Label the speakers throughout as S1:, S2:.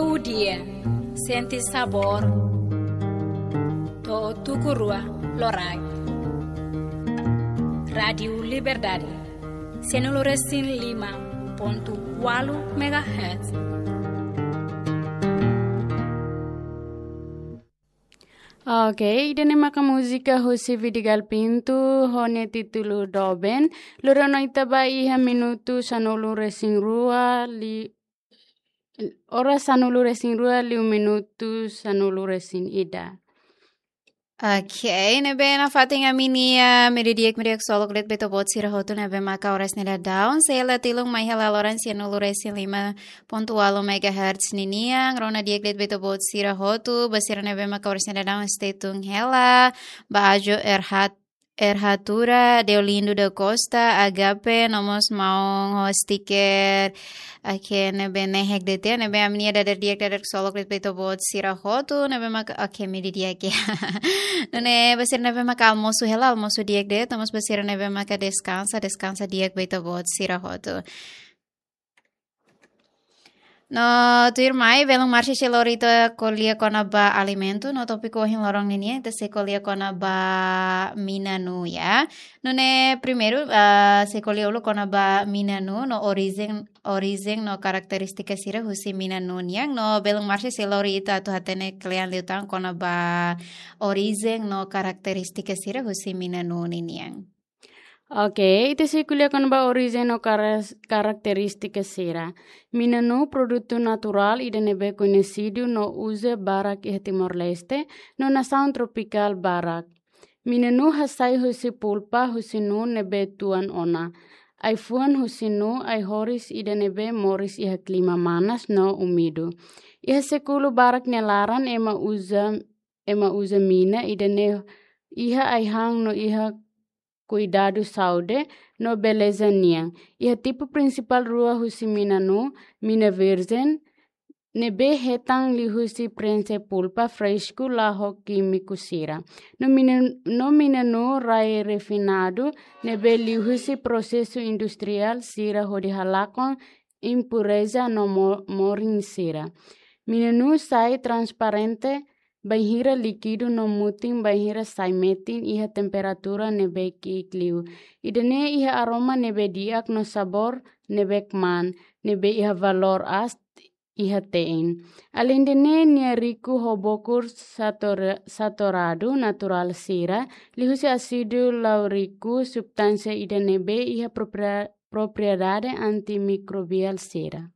S1: dia, senti sabor, to tukurua lorai. Radio Liberdade, 105.8 MHz.
S2: Oke, idene maka musika hosi vidigal pintu hone titulu doben lorano itaba iha minutu sanulu racing rua li ora sanulu racing rua liu minutu sanulu racing ida.
S3: Okay, nebe na fating aminia medidiek solok let beto bot sira hotu nebe maka oras nila down sela tilung mai hala loran sianulu resin 5.8 MHz niniang rona diek let beto bot sira hotu basira nebe maka oras nila down stay tung hela baajo Erhatura Deolindo da Costa Agape nomos maong stiker ake nebe nehek dete nebe amnia dadar diek dadar solok let beto bot sira hotu nebe maka ake midi diek ya nene basir nebe maka almosu hela almosu diek de tomos basir nebe maka descansa diek beto bot sira hotu. No tuir mai velong marcha celorita colia kona ba alimento no topiko hin lorong nini te se colia kona ba minanu ya. No ne primeiro se colia ulo kona ba minanu no origem no karakteristika sira husi minanu niang no velong marcha celorita tu hatene klean liutang kona ba origem no karakteristika sira husi minanu niniang.
S2: Oke, itu sih kuliah kan ba origin o karakteristika sira. Minanu produktu natural ida nebe conhecido no usa barak e Timor Leste no nação tropical barak. Minanu hasai husi pulpa husi nu nebe tuan ona. Ai fuan husi nu ai horis ida nebe moris iha klima manas no umido. Iha sekulu barak nelaran ema usa mina ida ne iha ai hang no iha cuidado saude no beleza niang. Iha tipo principal rua husi minanu, mina virgin, nebe hetang li husi prense pulpa fresco la ho químico sira. No minanu rai refinado, nebe li husi processo industrial sira ho di halakon impureza no morin sira. Minanu sai transparente, Bahira líquido no mutin bahira saimetin iha temperatura nebe kikliu. Idene iha aroma nebe diak no sabor nebe kman nebe iha valor ast iha teen. Alindene nia riku hobokur satorado natural sira lihusi asido lauriku substansia ida nebe iha propriedade antimicrobial sira.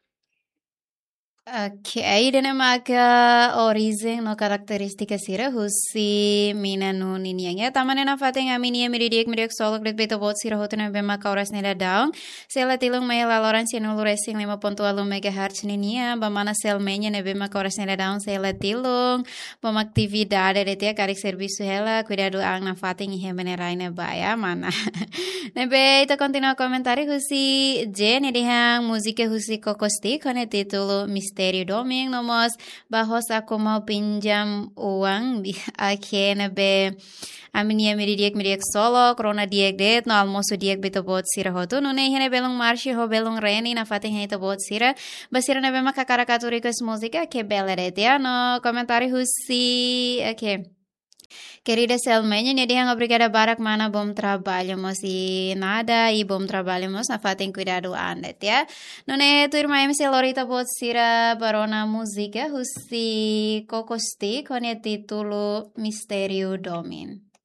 S3: Okay, dana maka origem no karakteristika sira husi minanu niniang ya tamane na fateng aminia miridiek solok let beto bot sira hotuna be maka oras nela daun sela tilung mai laloran sinulu racing 5.8 MHz ninia bamana selmenya nebe maka oras nela daun sela tilung bam aktividade detia karik serviço hela cuidado ang na fateng ihe meneraina baya mana nebe ita continua komentari husi jen edihang musika husi kokostik hone titulo Mistério Domingo nomos bahos aku mau pinjam uang ake nebe aminia miridiek solo corona diek det no almoço diek beto bot sira hotu no nei hene belong marchi ho belong reni na fatin hene bot sira basira nebe maka karakaturi kes musika ke beleret ya no komentari husi ake Querida Selmenya, dia obrigada barak mana bom trabalhamos e nada e bom trabalhamos na fatem cuidado andet ya. None tu irmã MC Lorita bot sira barona música husi kokosti com o título Mistério Domin.